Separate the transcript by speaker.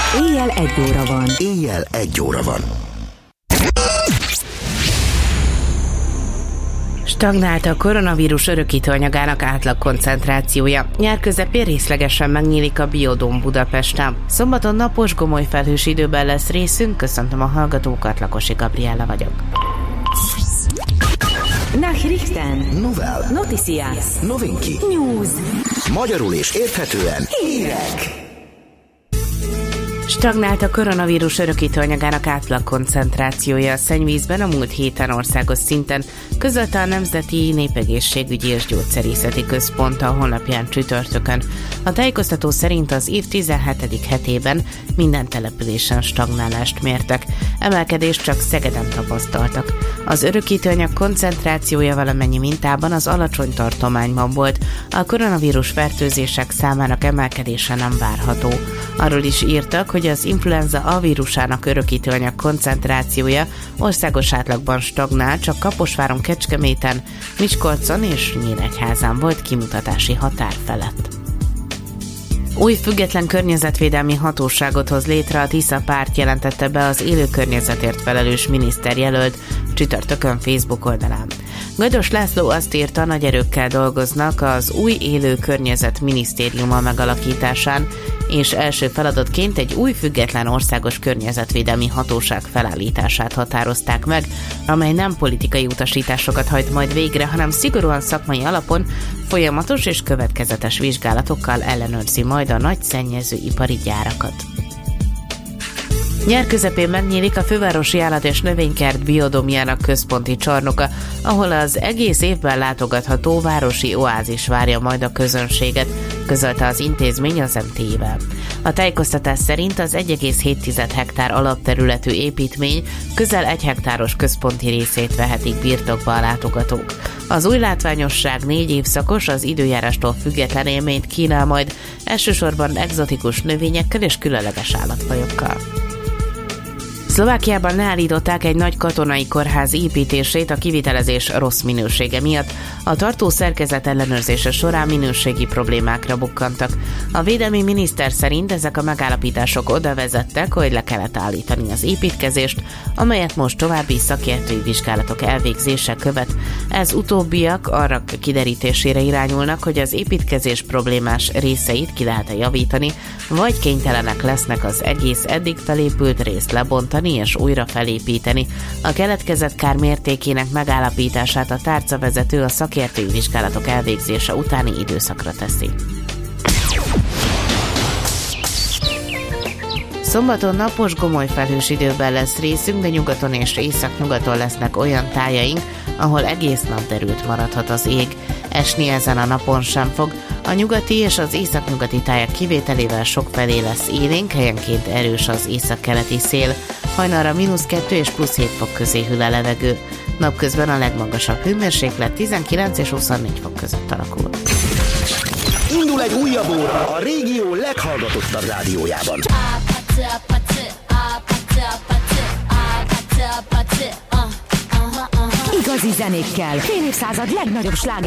Speaker 1: Éjjel 1 óra van.
Speaker 2: Éjjel 1 óra van.
Speaker 3: Stagnált a koronavírus örökítő anyagának átlag koncentrációja. Nyár közepén részlegesen megnyílik a Biodóm Budapesten. Szombaton napos, gomoly felhős időben lesz részünk. Köszöntöm a hallgatókat, Lakosi Gabriella vagyok.
Speaker 1: Nachrichten.
Speaker 2: Novel.
Speaker 1: Noticias.
Speaker 2: Novinki.
Speaker 1: News.
Speaker 2: Magyarul és érthetően hírek.
Speaker 3: Stagnált a koronavírus örökítő anyagának átlag koncentrációja a szennyvízben a múlt héten országos szinten, közölte a Nemzeti Népegészségügyi és Gyógyszerészeti Központ a honlapján csütörtökön. A tájékoztató szerint az év 17. hetében minden településen stagnálást mértek. Emelkedést csak Szegeden tapasztaltak. Az örökítőanyag koncentrációja valamennyi mintában az alacsony tartományban volt. A koronavírus fertőzések számának emelkedése nem várható. Arról is írtak, hogy az influenza A vírusának örökítőanyag koncentrációja országos átlagban stagnál, csak Kaposváron, Kecskeméten, Miskolcon és Nyíregyházán volt kimutatási határ felett. Új független környezetvédelmi hatóságot hoz létre a Tisza párt, jelentette be az élő környezetért felelős miniszterjelölt csütörtökön Facebook oldalán. Gajdos László azt írta, nagy erőkkel dolgoznak az új élő környezet minisztériuma megalakításán, és első feladatként egy új független országos környezetvédelmi hatóság felállítását határozták meg, amely nem politikai utasításokat hajt majd végre, hanem szigorúan szakmai alapon folyamatos és következetes vizsgálatokkal ellenőrzi majd a nagy szennyezőipari gyárakat. Nyár közepén megnyílik a Fővárosi Állat- és Növénykert biodómjának központi csarnoka, ahol az egész évben látogatható városi oázis várja majd a közönséget, közölte az intézmény az MTI-vel. A tájékoztatás szerint az 1,7 hektár alapterületű építmény közel 1 hektáros központi részét vehetik birtokba a látogatók. Az új látványosság 4 évszakos, az időjárástól független élményt kínál majd, elsősorban egzotikus növényekkel és különleges állatfajokkal. Szlovákiában leállították egy nagy katonai kórház építését a kivitelezés rossz minősége miatt. A tartó szerkezet ellenőrzése során minőségi problémákra bukkantak. A védelmi miniszter szerint ezek a megállapítások oda vezettek, hogy le kellett állítani az építkezést, amelyet most további szakértői vizsgálatok elvégzése követ. Ez utóbbiak arra kiderítésére irányulnak, hogy az építkezés problémás részeit ki lehet javítani, vagy kénytelenek lesznek az egész eddig felépült részt lebontani és újra felépíteni. A keletkezett kár mértékének megállapítását a tárcavezető a szakértői vizsgálatok elvégzése utáni időszakra teszi. Szombaton napos, gomoly felhős időben lesz részünk, de nyugaton és északnyugaton lesznek olyan tájaink, ahol egész nap derült maradhat az ég. Esni ezen a napon sem fog. A nyugati és az északnyugati tájak kivételével sokfelé lesz élénk, helyenként erős az északkeleti szél. Hajnalra -2 és +7 fok közé hűl a levegő. Napközben a legmagasabb hőmérséklet 19 és 24 fok között alakul.
Speaker 2: Indul egy újabb óra a régió leghallgatottabb rádiójában.
Speaker 1: Igazi zenékkel. Fél évszázad legnagyobb sláger